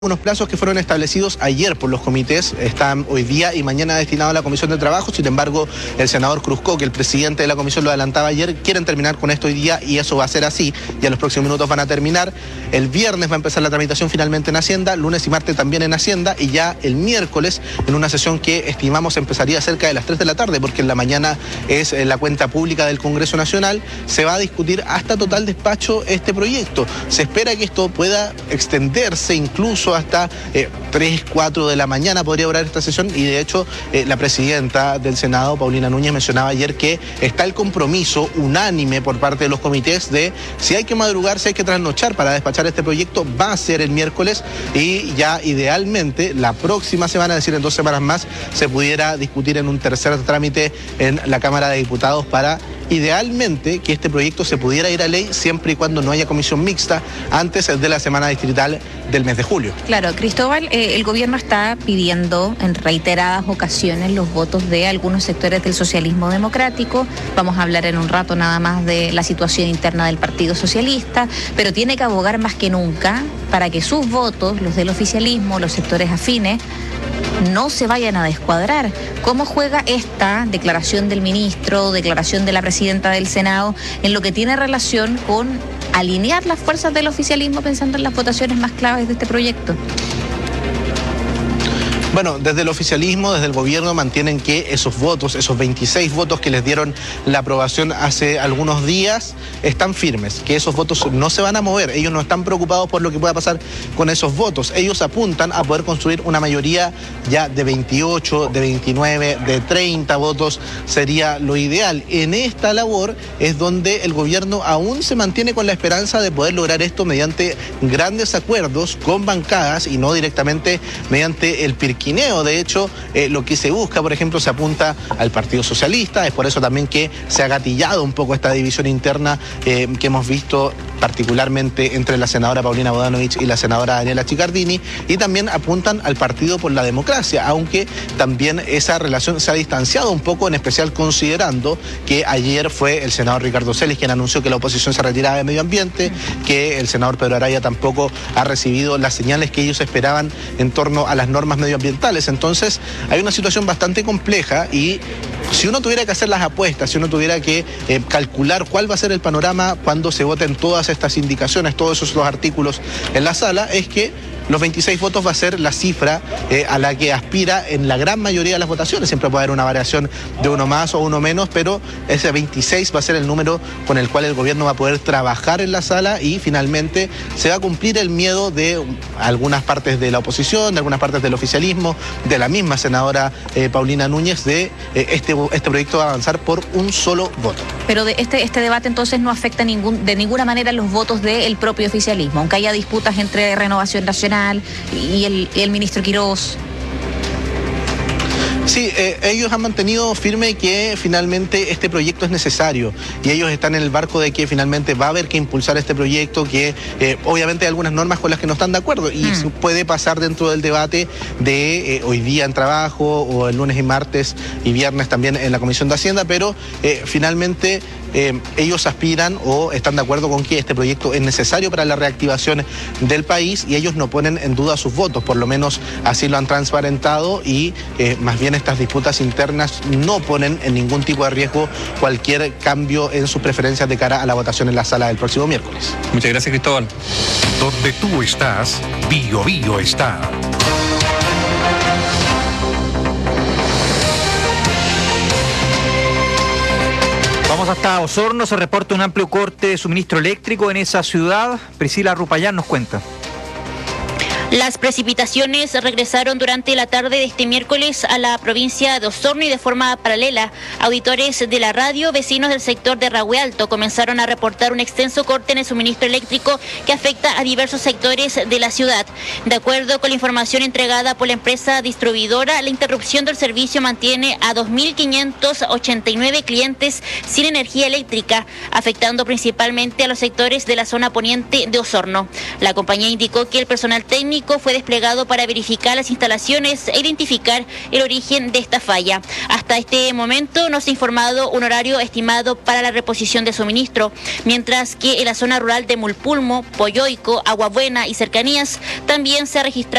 Unos plazos que fueron establecidos ayer por los comités están hoy día y mañana destinados a la Comisión de Trabajo. Sin embargo, el senador Cruzco, que el presidente de la comisión lo adelantaba ayer, quieren terminar con esto hoy día y eso va a ser así. Ya en los próximos minutos van a terminar. El viernes va a empezar la tramitación finalmente en Hacienda, lunes y martes también en Hacienda y ya el miércoles en una sesión que estimamos empezaría cerca de las 3 de la tarde porque en la mañana es la cuenta pública del Congreso Nacional. Se va a discutir hasta total despacho este proyecto. Se espera que esto pueda extenderse incluso hasta 3, 4 de la mañana podría durar esta sesión y de hecho la presidenta del Senado, Paulina Núñez, mencionaba ayer que está el compromiso unánime por parte de los comités de si hay que madrugar, si hay que trasnochar para despachar este proyecto, va a ser el miércoles y ya idealmente la próxima semana, es decir, en 2 semanas más, se pudiera discutir en un tercer trámite en la Cámara de Diputados para idealmente que este proyecto se pudiera ir a ley siempre y cuando no haya comisión mixta antes de la semana distrital del mes de julio. Claro, Cristóbal, el gobierno está pidiendo en reiteradas ocasiones los votos de algunos sectores del socialismo democrático. Vamos a hablar en un rato nada más de la situación interna del Partido Socialista, pero tiene que abogar más que nunca para que sus votos, los del oficialismo, los sectores afines, no se vayan a descuadrar. ¿Cómo juega esta declaración del ministro, declaración de la presidenta del Senado en lo que tiene relación con alinear las fuerzas del oficialismo pensando en las votaciones más claves de este proyecto? Bueno, desde el oficialismo, desde el gobierno mantienen que esos votos, esos 26 votos que les dieron la aprobación hace algunos días, están firmes, que esos votos no se van a mover. Ellos no están preocupados por lo que pueda pasar con esos votos. Ellos apuntan a poder construir una mayoría ya de 28, de 29, de 30 votos sería lo ideal. En esta labor es donde el gobierno aún se mantiene con la esperanza de poder lograr esto mediante grandes acuerdos con bancadas y no directamente mediante el pirquineo. De hecho, lo que se busca, por ejemplo, se apunta al Partido Socialista. Es por eso también que se ha gatillado un poco esta división interna que hemos visto particularmente entre la senadora Paulina Bodanovich y la senadora Daniela Chiccardini, y también apuntan al Partido por la Democracia, aunque también esa relación se ha distanciado un poco, en especial considerando que ayer fue el senador Ricardo Celis quien anunció que la oposición se retiraba de medio ambiente, que el senador Pedro Araya tampoco ha recibido las señales que ellos esperaban en torno a las normas medioambientales. Entonces hay una situación bastante compleja y si uno tuviera que hacer las apuestas, si uno tuviera que calcular cuál va a ser el panorama cuando se voten todas estas indicaciones, todos esos artículos en la sala, es que los 26 votos va a ser la cifra a la que aspira en la gran mayoría de las votaciones. Siempre puede haber una variación de uno más o uno menos, pero ese 26 va a ser el número con el cual el gobierno va a poder trabajar en la sala y finalmente se va a cumplir el miedo de algunas partes de la oposición, de algunas partes del oficialismo, de la misma senadora Paulina Núñez, de este proyecto va a avanzar por un solo voto. Pero de este debate entonces no afecta de ninguna manera los votos del propio oficialismo, aunque haya disputas entre Renovación Nacional y el ministro Quirós. Sí, ellos han mantenido firme que finalmente este proyecto es necesario y ellos están en el barco de que finalmente va a haber que impulsar este proyecto, que obviamente hay algunas normas con las que no están de acuerdo y puede pasar dentro del debate de hoy día en trabajo o el lunes y martes y viernes también en la Comisión de Hacienda, pero finalmente ellos aspiran o están de acuerdo con que este proyecto es necesario para la reactivación del país y ellos no ponen en duda sus votos, por lo menos así lo han transparentado y más bien estas disputas internas no ponen en ningún tipo de riesgo cualquier cambio en sus preferencias de cara a la votación en la sala del próximo miércoles. Muchas gracias, Cristóbal. Donde tú estás, Bio Bio está. Vamos hasta Osorno, se reporta un amplio corte de suministro eléctrico en esa ciudad. Priscila Rupayán nos cuenta. Las precipitaciones regresaron durante la tarde de este miércoles a la provincia de Osorno y de forma paralela. Auditores de la radio, vecinos del sector de Rahue Alto, comenzaron a reportar un extenso corte en el suministro eléctrico que afecta a diversos sectores de la ciudad. De acuerdo con la información entregada por la empresa distribuidora, la interrupción del servicio mantiene a 2.589 clientes sin energía eléctrica, afectando principalmente a los sectores de la zona poniente de Osorno. La compañía indicó que el personal técnico técnico fue desplegado para verificar las instalaciones e identificar el origen de esta falla. Hasta este momento no se ha informado un horario estimado para la reposición de suministro, mientras que en la zona rural de Mulpulmo, Poyoico, Agua Buena y cercanías también se ha registrado